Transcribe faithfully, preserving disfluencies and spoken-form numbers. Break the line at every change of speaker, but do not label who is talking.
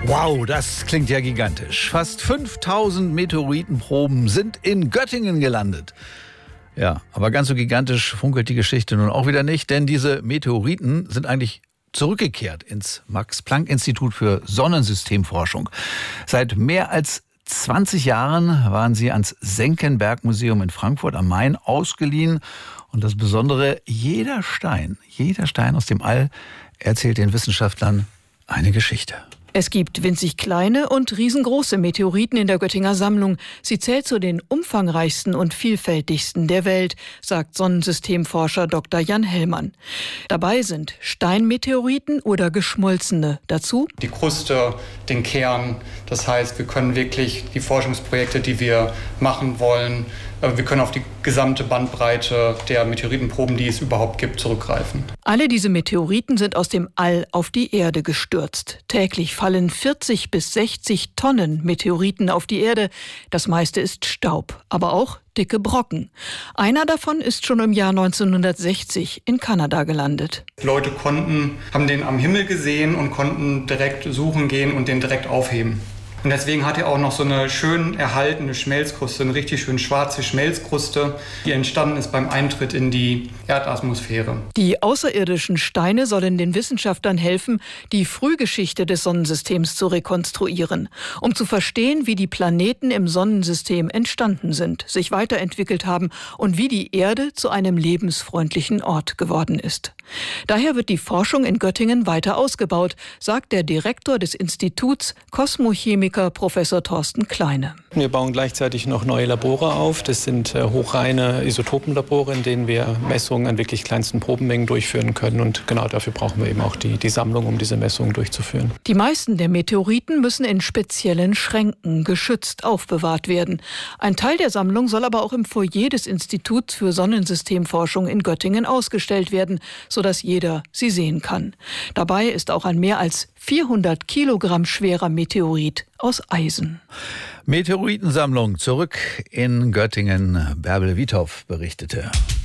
Wow, das klingt ja gigantisch. Fast fünftausend Meteoritenproben sind in Göttingen gelandet. Ja, aber ganz so gigantisch funkelt die Geschichte nun auch wieder nicht, denn diese Meteoriten sind eigentlich zurückgekehrt ins Max-Planck-Institut für Sonnensystemforschung. Seit mehr als zwanzig Jahren waren sie ans Senckenberg-Museum in Frankfurt am Main ausgeliehen. Und das Besondere, jeder Stein, jeder Stein aus dem All erzählt den Wissenschaftlern eine Geschichte.
Es gibt winzig kleine und riesengroße Meteoriten in der Göttinger Sammlung. Sie zählt zu den umfangreichsten und vielfältigsten der Welt, sagt Sonnensystemforscher Doktor Jan Hellmann. Dabei sind Steinmeteoriten oder geschmolzene. Dazu
die Kruste, den Kern. Das heißt, wir können wirklich die Forschungsprojekte, die wir machen wollen, wir können auf die gesamte Bandbreite der Meteoritenproben, die es überhaupt gibt, zurückgreifen.
Alle diese Meteoriten sind aus dem All auf die Erde gestürzt. Täglich fallen vierzig bis sechzig Tonnen Meteoriten auf die Erde. Das meiste ist Staub, aber auch dicke Brocken. Einer davon ist schon im Jahr neunzehnhundertsechzig in Kanada gelandet.
Leute konnten, haben den am Himmel gesehen und konnten direkt suchen gehen und den direkt aufheben. Und deswegen hat er auch noch so eine schön erhaltene Schmelzkruste, eine richtig schön schwarze Schmelzkruste, die entstanden ist beim Eintritt in die Erdatmosphäre.
Die außerirdischen Steine sollen den Wissenschaftlern helfen, die Frühgeschichte des Sonnensystems zu rekonstruieren, um zu verstehen, wie die Planeten im Sonnensystem entstanden sind, sich weiterentwickelt haben und wie die Erde zu einem lebensfreundlichen Ort geworden ist. Daher wird die Forschung in Göttingen weiter ausgebaut, sagt der Direktor des Instituts, Kosmochemiker Professor Thorsten Kleine.
Wir bauen gleichzeitig noch neue Labore auf. Das sind äh, hochreine Isotopenlabore, in denen wir Messungen an wirklich kleinsten Probenmengen durchführen können. Und genau dafür brauchen wir eben auch die, die Sammlung, um diese Messungen durchzuführen.
Die meisten der Meteoriten müssen in speziellen Schränken geschützt aufbewahrt werden. Ein Teil der Sammlung soll aber auch im Foyer des Instituts für Sonnensystemforschung in Göttingen ausgestellt werden, sodass jeder sie sehen kann. Dabei ist auch ein mehr als vierhundert Kilogramm schwerer Meteorit aus Eisen.
Meteoritensammlung zurück in Göttingen. Bärbel Wiethoff berichtete.